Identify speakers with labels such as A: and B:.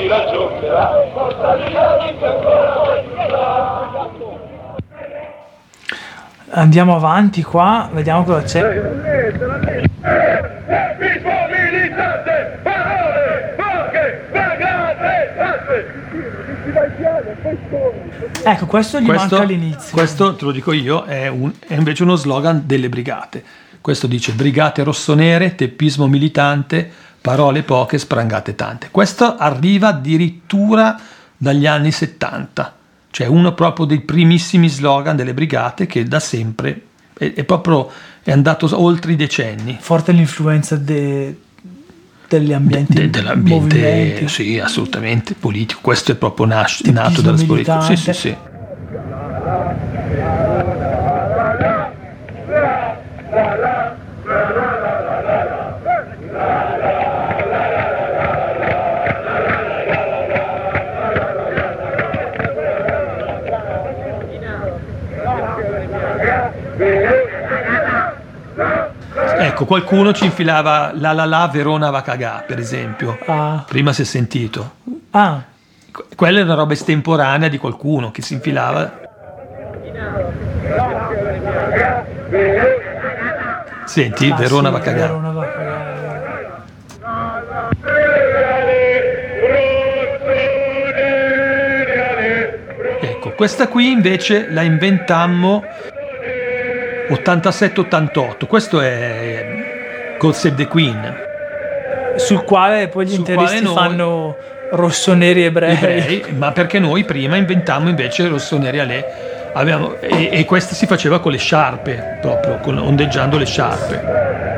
A: Andiamo avanti qua, vediamo cosa c'è. Ecco, questo gli manca all'inizio.
B: Questo, te lo dico io, è invece uno slogan delle brigate. Questo dice: brigate rossonere, teppismo militante, parole poche, sprangate tante. Questo arriva addirittura dagli anni 70. Cioè uno proprio dei primissimi slogan delle brigate, che da sempre è andato oltre i decenni.
A: Forte l'influenza degli ambienti,
B: dell'ambiente,
A: movimenti.
B: Sì, assolutamente politico. Questo è proprio nato dalla politica. Sì. Ecco, qualcuno ci infilava la Verona va cagà, per esempio. Prima si è sentito. Quella è una roba estemporanea di qualcuno che si infilava. Senti, Verona va cagà.
A: Verona va cagà.
B: Ecco, questa qui invece la inventammo 87-88. Questo è God Save the Queen,
A: sul quale poi gli interisti fanno rossoneri ebrei.
B: Ma perché noi prima inventammo invece rossoneri alè. E questo si faceva con le sciarpe, proprio ondeggiando le sciarpe.